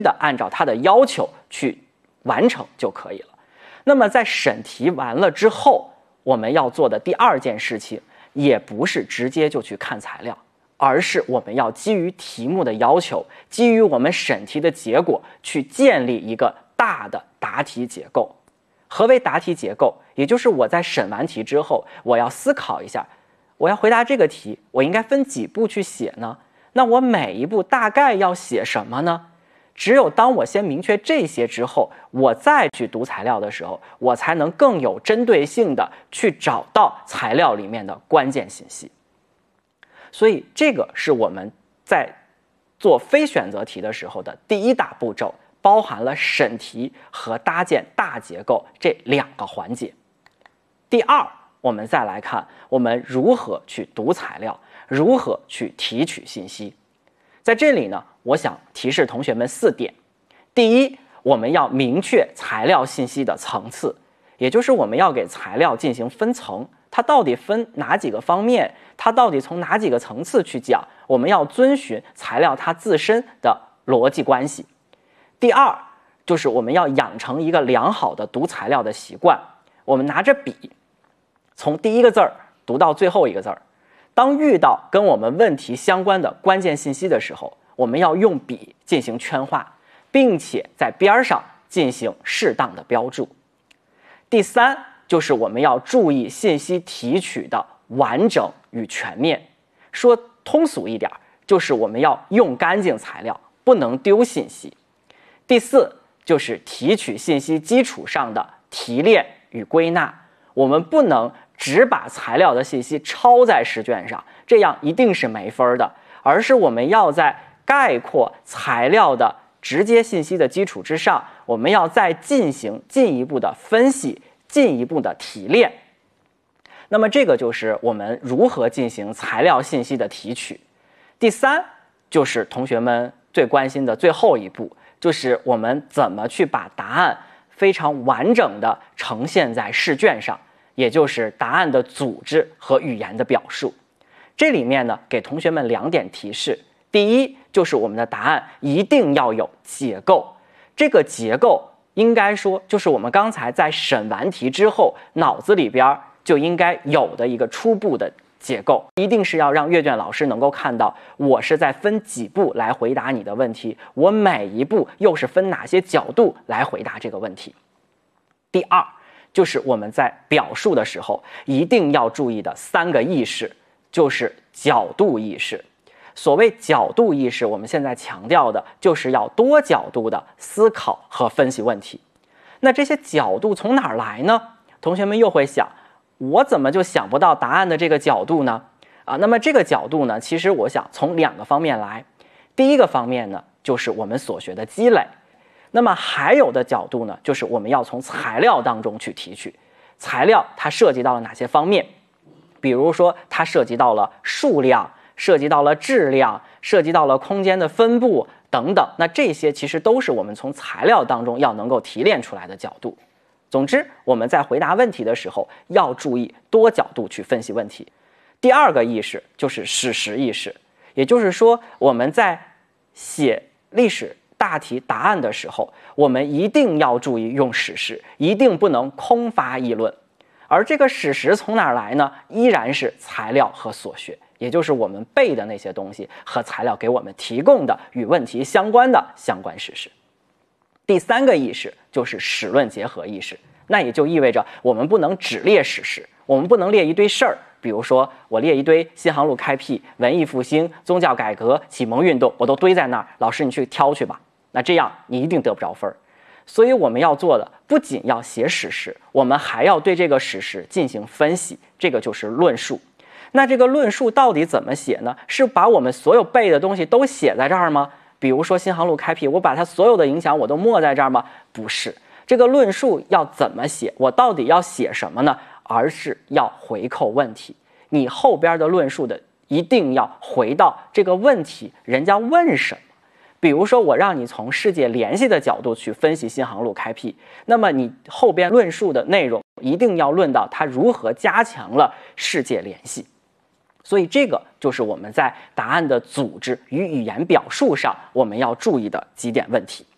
的按照它的要求去完成就可以了。那么在审题完了之后，我们要做的第二件事情，也不是直接就去看材料，而是我们要基于题目的要求，基于我们审题的结果，去建立一个大的答题结构。何为答题结构？也就是我在审完题之后，我要思考一下，我要回答这个题，我应该分几步去写呢？那我每一步大概要写什么呢？只有当我先明确这些之后，我再去读材料的时候，我才能更有针对性的去找到材料里面的关键信息。所以这个是我们在做非选择题的时候的第一大步骤，包含了审题和搭建大结构这两个环节。第二，我们再来看我们如何去读材料，如何去提取信息。在这里呢，我想提示同学们4点。第一，我们要明确材料信息的层次，也就是我们要给材料进行分层，它到底分哪几个方面，它到底从哪几个层次去讲，我们要遵循材料它自身的逻辑关系。第二，就是我们要养成一个良好的读材料的习惯，我们拿着笔，从第一个字儿读到最后一个字儿。当遇到跟我们问题相关的关键信息的时候，我们要用笔进行圈画，并且在边上进行适当的标注。第三，就是我们要注意信息提取的完整与全面。说通俗一点，就是我们要用干净材料，不能丢信息。第四，就是提取信息基础上的提炼与归纳，我们不能只把材料的信息抄在试卷上，这样一定是没分的，而是我们要在概括材料的直接信息的基础之上，我们要再进行进一步的分析，进一步的提炼。那么这个就是我们如何进行材料信息的提取。第三，就是同学们最关心的最后一步，就是我们怎么去把答案非常完整的呈现在试卷上，也就是答案的组织和语言的表述。这里面呢，给同学们2点提示。第一，就是我们的答案一定要有结构，这个结构应该说就是我们刚才在审完题之后脑子里边就应该有的一个初步的结构，一定是要让阅卷老师能够看到我是在分几步来回答你的问题，我每一步又是分哪些角度来回答这个问题。第二，就是我们在表述的时候一定要注意的3个意识，就是角度意识。所谓角度意识，我们现在强调的就是要多角度的思考和分析问题。那这些角度从哪儿来呢？同学们又会想，我怎么就想不到答案的这个角度呢？那么这个角度呢，其实我想从2个方面来。第一个方面呢，就是我们所学的积累。那么还有的角度呢，就是我们要从材料当中去提取。材料它涉及到了哪些方面？比如说它涉及到了数量，涉及到了质量，涉及到了空间的分布等等，那这些其实都是我们从材料当中要能够提炼出来的角度。总之，我们在回答问题的时候要注意多角度去分析问题。第2个意识就是史实意识，也就是说我们在写历史大题答案的时候，我们一定要注意用史实，一定不能空发议论。而这个史实从哪儿来呢？依然是材料和所学，也就是我们背的那些东西和材料给我们提供的与问题相关的相关事实。第3个意识就是史论结合意识，那也就意味着我们不能只列史实，我们不能列一堆事儿，比如说我列一堆新航路开辟、文艺复兴、宗教改革、启蒙运动，我都堆在那儿，老师你去挑去吧，那这样你一定得不着分儿。所以我们要做的不仅要写史实，我们还要对这个史实进行分析，这个就是论述。那这个论述到底怎么写呢？是把我们所有背的东西都写在这儿吗？比如说新航路开辟，我把它所有的影响我都默在这儿吗？不是，这个论述要怎么写，我到底要写什么呢？而是要回扣问题，你后边的论述的一定要回到这个问题，人家问什么。比如说我让你从世界联系的角度去分析新航路开辟，那么你后边论述的内容一定要论到它如何加强了世界联系。所以这个就是我们在答案的组织与语言表述上我们要注意的几点问题。